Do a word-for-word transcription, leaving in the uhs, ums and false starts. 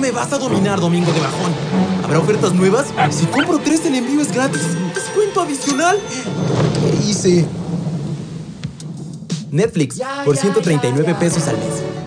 me vas a dominar, domingo de bajón. ¿Habrá ofertas nuevas? Si compro tres, el envío es gratis. ¿Descuento adicional? ¿Qué hice? Netflix, Ya, por ya, ciento treinta y nueve ya, ya. pesos al mes.